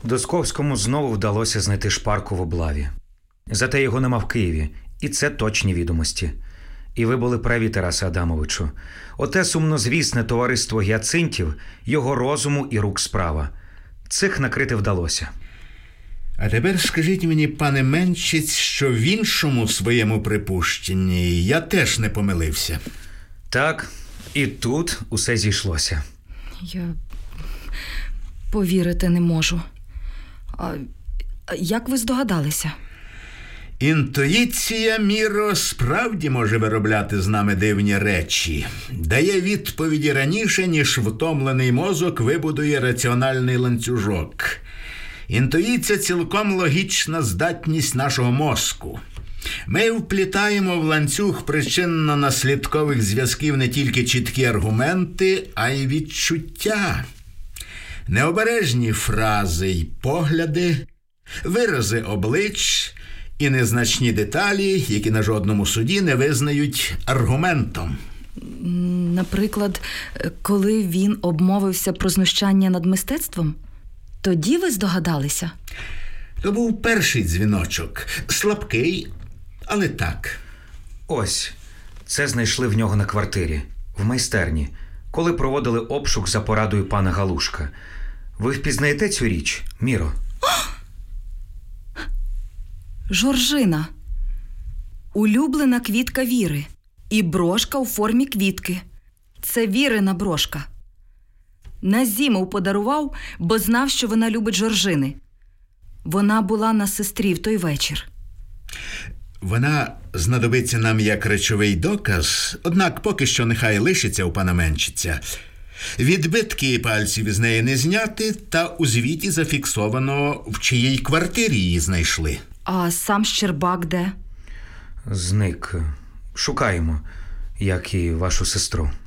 Досковському знову вдалося знайти шпарку в облаві. Зате його нема в Києві, і це точні відомості. І ви були праві, Тарасе Адамовичу. Оте сумнозвісне товариство гіацинтів – його розуму і рук справа. Цих накрити вдалося. А тепер скажіть мені, пане Менчиць, що в іншому своєму припущенні я теж не помилився. Так, і тут усе зійшлося. Я повірити не можу. А як ви здогадалися? Інтуїція, Міро, справді може виробляти з нами дивні речі. Дає відповіді раніше, ніж втомлений мозок вибудує раціональний ланцюжок. Інтуїція – цілком логічна здатність нашого мозку. Ми вплітаємо в ланцюг причинно-наслідкових зв'язків не тільки чіткі аргументи, а й відчуття. Необережні фрази й погляди, вирази облич і незначні деталі, які на жодному суді не визнають аргументом. Наприклад, коли він обмовився про знущання над мистецтвом? Тоді ви здогадалися? То був перший дзвіночок. Слабкий, але так. Ось, це знайшли в нього на квартирі, в майстерні, коли проводили обшук за порадою пана Галушка. Ви впізнаєте цю річ, Міро? Жоржина. Улюблена квітка Віри. І брошка у формі квітки. Це Вірина брошка. Назімов подарував, бо знав, що вона любить жоржини. Вона була на сестрі в той вечір. Вона знадобиться нам як речовий доказ, однак поки що нехай лишиться у пана Менчиця. Відбитки пальців із неї не зняти, та у звіті зафіксовано, в чиїй квартирі її знайшли. А сам Щербак де? Зник. Шукаємо, як і вашу сестру.